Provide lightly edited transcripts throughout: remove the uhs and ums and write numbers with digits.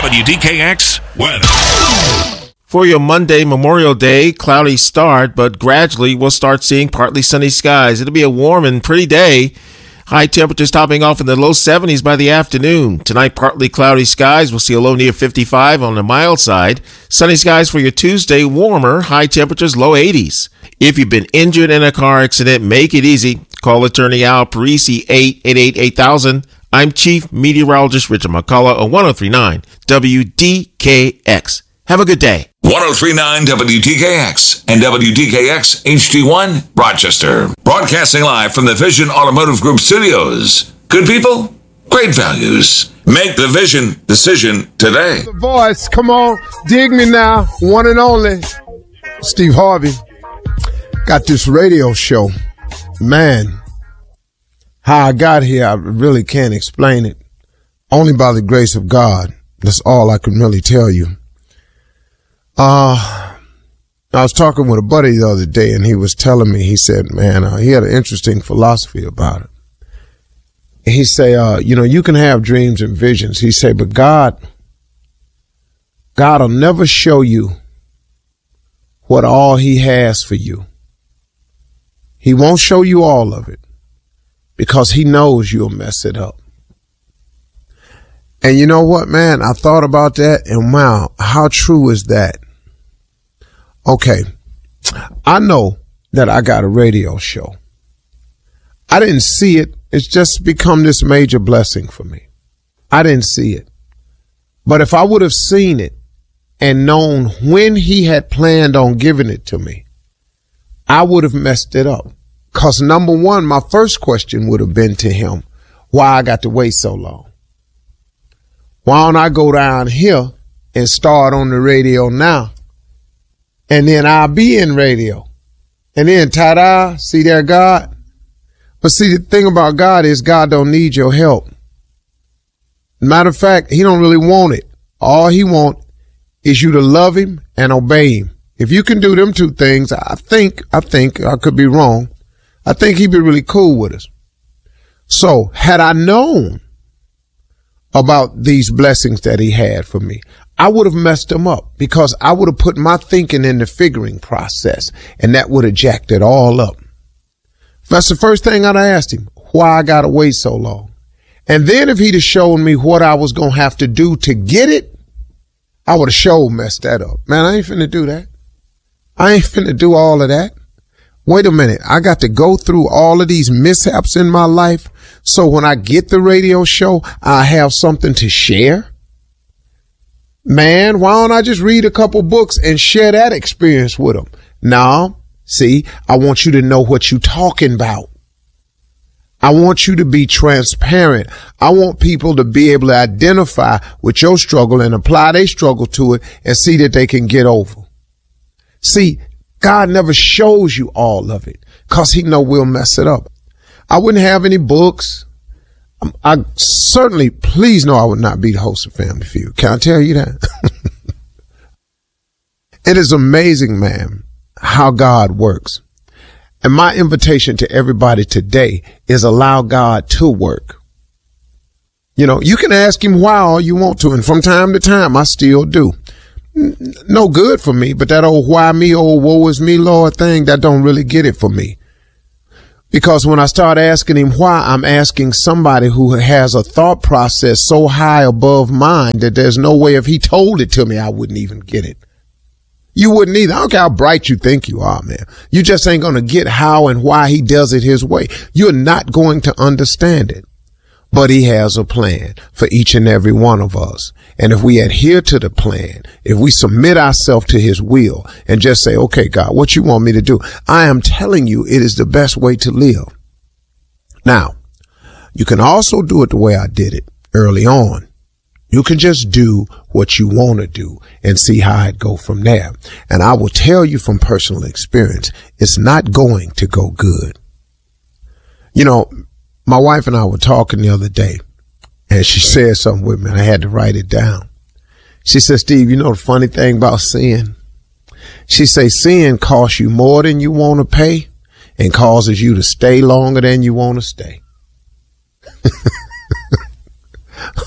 WDKX weather. For your Monday, Memorial Day, cloudy start, but gradually we'll start seeing partly sunny skies. It'll be a warm and pretty day. High temperatures topping off in the low 70s by the afternoon. Tonight, partly cloudy skies. We'll see a low near 55 on the mild side. Sunny skies for your Tuesday, warmer, high temperatures, low 80s. If you've been injured in a car accident, make it easy. Call attorney Al Parisi, 888-8000. I'm Chief Meteorologist Richard McCullough on 1039 WDKX. Have a good day. 1039 WDKX and WDKX HD1 Rochester. Broadcasting live from the Vision Automotive Group studios. Good people, great values. Make the Vision decision today. The voice, come on, dig me now, one and only. Steve Harvey got this radio show. Man, how I got here, I really can't explain it. Only by the grace of God. That's all I can really tell you. I was talking with a buddy the other day, and he was telling me, he said, man, he had an interesting philosophy about it. He say, you can have dreams and visions. He say, but God will never show you what all he has for you. He won't show you all of it because he knows you'll mess it up. And you know what, man? I thought about that, and wow, how true is that? Okay, I know that I got a radio show. I didn't see it. It's just become this major blessing for me. I didn't see it. But if I would have seen it and known when he had planned on giving it to me, I would have messed it up. Because number one, my first question would have been to him, why I got to wait so long? Why don't I go down here and start on the radio now? And then I'll be in radio. And then, ta-da, see there, God? But see, the thing about God is God don't need your help. Matter of fact, he don't really want it. All he want is you to love him and obey him. If you can do them two things, I think, I could be wrong. I think he'd be really cool with us. So had I known about these blessings that he had for me, I would have messed them up because I would have put my thinking in the figuring process, and that would have jacked it all up. That's the first thing I'd asked him, why I got to wait so long. And then if he'd have shown me what I was going to have to do to get it, I would have sure messed that up. Man, I ain't finna do that. I ain't finna do all of that. Wait a minute. I got to go through all of these mishaps in my life so when I get the radio show, I have something to share. Man, why don't I just read a couple books and share that experience with them? No, see, I want you to know what you're talking about. I want you to be transparent. I want people to be able to identify with your struggle and apply their struggle to it and see that they can get over. See, God never shows you all of it because he know we'll mess it up. I wouldn't have any books. I certainly, please know I would not be the host of Family Feud. Can I tell you that? It is amazing, man, how God works. And my invitation to everybody today is allow God to work. You know, you can ask him why all you want to, and from time to time, I still do. No good for me, but that old why me, old woe is me, Lord thing, that don't really get it for me. Because when I start asking him why, I'm asking somebody who has a thought process so high above mine that there's no way if he told it to me, I wouldn't even get it. You wouldn't either. I don't care how bright you think you are, man. You just ain't going to get how and why he does it his way. You're not going to understand it. But he has a plan for each and every one of us. And if we adhere to the plan, if we submit ourselves to his will and just say, okay, God, what you want me to do? I am telling you, it is the best way to live. Now, you can also do it the way I did it early on. You can just do what you want to do and see how it go from there. And I will tell you from personal experience, it's not going to go good. You know, my wife and I were talking the other day, and she said something with me, and I had to write it down. She said, Steve, you know the funny thing about sin? She said, sin costs you more than you want to pay and causes you to stay longer than you want to stay.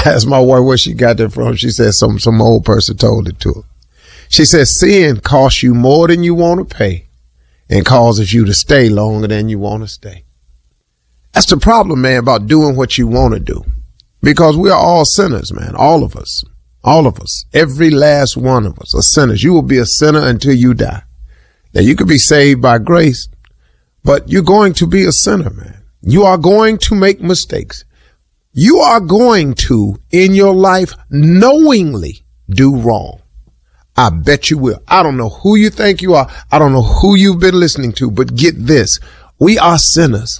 I asked my wife where she got that from. She said some old person told it to her. She said, sin costs you more than you want to pay and causes you to stay longer than you want to stay. That's the problem, man, about doing what you want to do. Because we are all sinners, man. All of us. All of us. Every last one of us are sinners. You will be a sinner until you die. Now, you could be saved by grace, but you're going to be a sinner, man. You are going to make mistakes. You are going to, in your life, knowingly do wrong. I bet you will. I don't know who you think you are. I don't know who you've been listening to, but get this. We are sinners.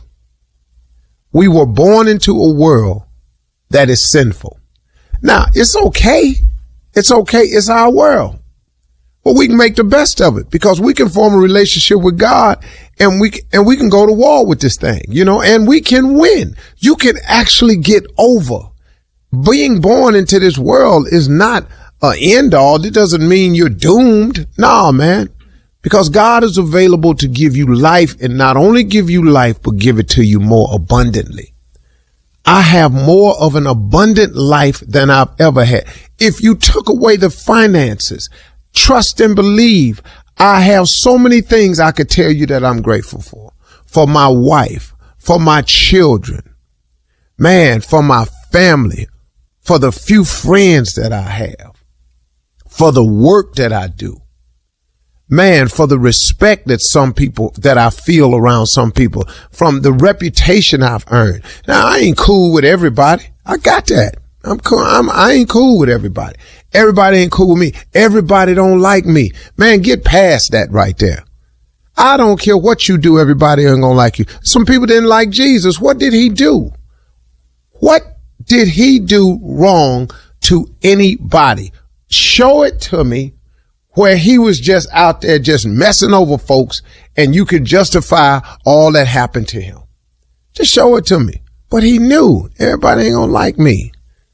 We were born into a world that is sinful. Now, it's okay. It's okay. It's our world. But we can make the best of it because we can form a relationship with God and we can go to war with this thing, and we can win. You can actually get over. Being born into this world is not an end all. It doesn't mean you're doomed. No, man, because God is available to give you life, and not only give you life, but give it to you more abundantly. I have more of an abundant life than I've ever had. If you took away the finances, trust and believe, I have so many things I could tell you that I'm grateful for my wife, for my children, man, for my family, for the few friends that I have, for the work that I do, man, for the respect that I feel around some people, from the reputation I've earned. Now, I ain't cool with everybody. I got that. I'm cool. I ain't cool with everybody. Everybody ain't cool with me. Everybody don't like me. Man, get past that right there. I don't care what you do. Everybody ain't gonna like you. Some people didn't like Jesus. What did he do? What did he do wrong to anybody? Show it to me where he was just out there just messing over folks and you could justify all that happened to him. Just show it to me. But he knew everybody ain't gonna like me.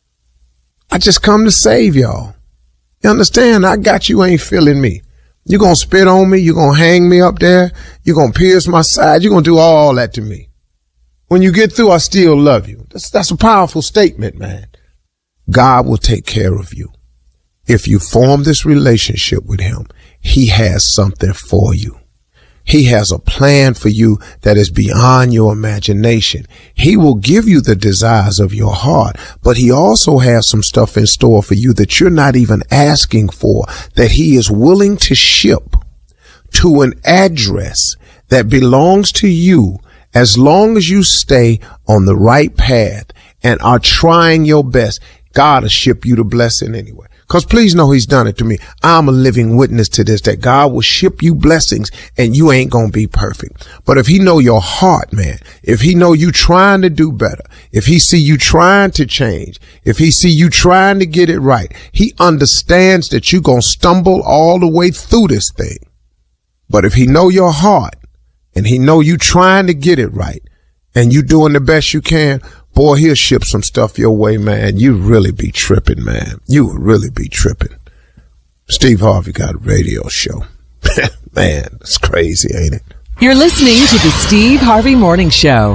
I just come to save y'all. You understand? I got you, ain't feeling me. You're going to spit on me. You're going to hang me up there. You're going to pierce my side. You're going to do all that to me. When you get through, I still love you. That's a powerful statement, man. God will take care of you. If you form this relationship with him, he has something for you. He has a plan for you that is beyond your imagination. He will give you the desires of your heart, but he also has some stuff in store for you that you're not even asking for, that he is willing to ship to an address that belongs to you as long as you stay on the right path and are trying your best. God will ship you the blessing anyway. Because please know he's done it to me. I'm a living witness to this, that God will ship you blessings and you ain't going to be perfect. But if he know your heart, man, if he know you trying to do better, if he see you trying to change, if he see you trying to get it right, he understands that you're going to stumble all the way through this thing. But if he know your heart and he know you trying to get it right and you doing the best you can, boy, he'll ship some stuff your way, man. You really be tripping, man. You would really be tripping. Steve Harvey got a radio show. Man, it's crazy, ain't it? You're listening to the Steve Harvey Morning Show.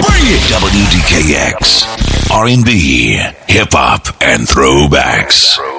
WDKX, R&B, hip-hop, and throwbacks.